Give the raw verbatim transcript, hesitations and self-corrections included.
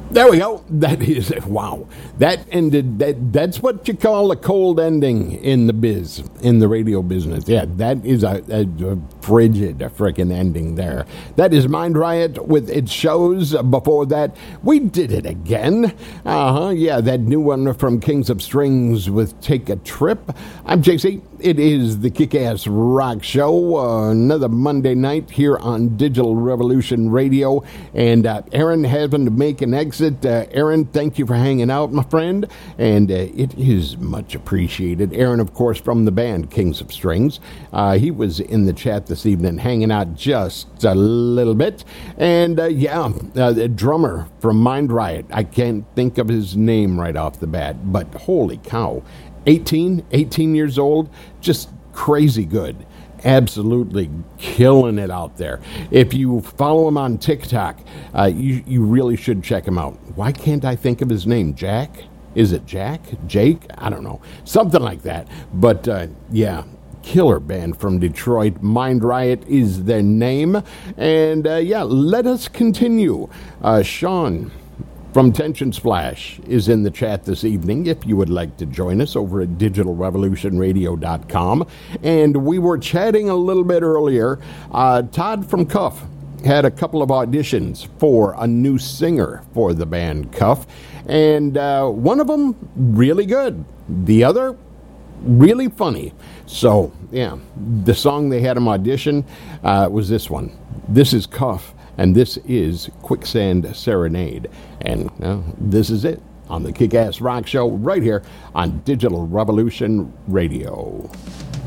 There we go. That is, wow. That ended, that that's what you call a cold ending in the biz, in the radio business. Yeah, that is a, a, a frigid freaking ending there. That is Mind Riot with its shows. Before that, we did it again. Uh-huh, yeah, that new one from Kings of Strings with Take a Trip. I'm J C. It is the Kick-Ass Rock Show, uh, another Monday night here on Digital Revolution Radio. And uh, Aaron having to make an exit. Uh, Aaron, thank you for hanging out, my friend. And uh, it is much appreciated. Aaron, of course, from the band Kings of Strings. Uh, he was in the chat this evening hanging out just a little bit. And uh, yeah, uh, the drummer from Mind Riot. I can't think of his name right off the bat, but holy cow. eighteen, eighteen years old, just crazy good. Absolutely killing it out there. If you follow him on TikTok, uh, you, you really should check him out. Why can't I think of his name? Jack? Is it Jack? Jake? I don't know. Something like that. But, uh, yeah, killer band from Detroit. Mind Riot is their name. And, uh, yeah, let us continue. Uh, Sean from Tension Splash is in the chat this evening if you would like to join us over at digital revolution radio dot com. And we were chatting a little bit earlier. Uh, Todd from Cuff had a couple of auditions for a new singer for the band Cuff. And uh, one of them really good. The other really funny. So, yeah, the song they had him audition uh, was this one. This is Cuff. And this is Quicksand Serenade. And uh, this is it on the Kick-Ass Rock Show right here on Digital Revolution Radio.